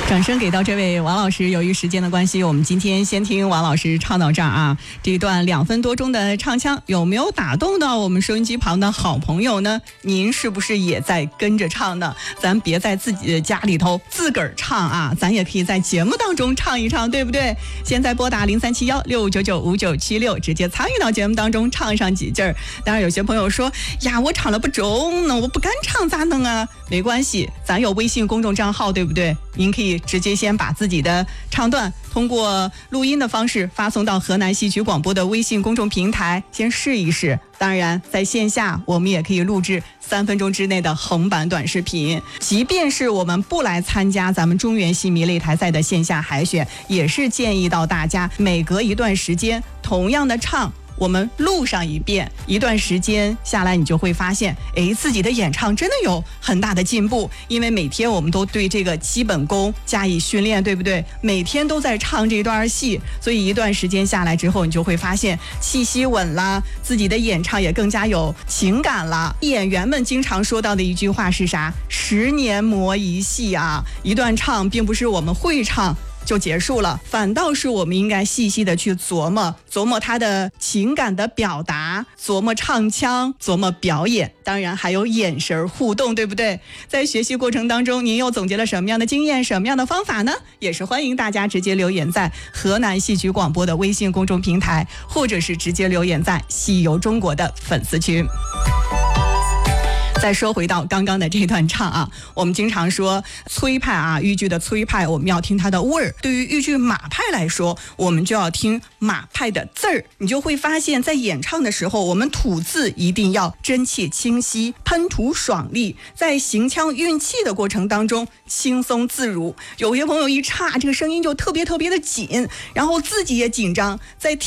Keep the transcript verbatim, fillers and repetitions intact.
掌声给到这位王老师。由于时间的关系，我们今天先听王老师唱到这儿啊。这一段两分多钟的唱腔，有没有打动到我们收音机旁的好朋友呢？您是不是也在跟着唱呢？咱别在自己的家里头自个儿唱啊，咱也可以在节目当中唱一唱，对不对？现在拨打零三七幺六九九五九七六，直接参与到节目当中，唱上几句儿。当然，有些朋友说呀，我唱了不中呢，我不敢唱，咋弄啊？没关系，咱有微信公众账号，对不对？您可以直接先把自己的唱段通过录音的方式发送到河南戏曲广播的微信公众平台，先试一试。当然，在线下我们也可以录制三分钟之内的横版短视频。即便是我们不来参加咱们中原戏迷擂台赛的线下海选，也是建议到大家每隔一段时间同样的唱，我们录上一遍，一段时间下来，你就会发现，哎，自己的演唱真的有很大的进步。因为每天我们都对这个基本功加以训练，对不对？每天都在唱这段戏，所以一段时间下来之后，你就会发现气息稳了，自己的演唱也更加有情感了。演员们经常说到的一句话是啥？十年磨一戏啊！一段唱并不是我们会唱就结束了，反倒是我们应该细细的去琢磨琢磨他的情感的表达，琢磨唱腔，琢磨表演，当然还有眼神互动，对不对？在学习过程当中，您又总结了什么样的经验，什么样的方法呢？也是欢迎大家直接留言在河南戏曲广播的微信公众平台，或者是直接留言在戏游中国的粉丝群。再说回到刚刚的这段唱啊，我们经常说崔派啊，豫剧的崔派，我们要听它的味儿。对于豫剧马派来说，我们就要听马派的字儿。你就会发现，在演唱的时候，我们吐字一定要真切清晰，喷吐爽利，在行腔运气的过程当中轻松自如。有些朋友一唱，这个声音就特别特别的紧，然后自己也紧张，在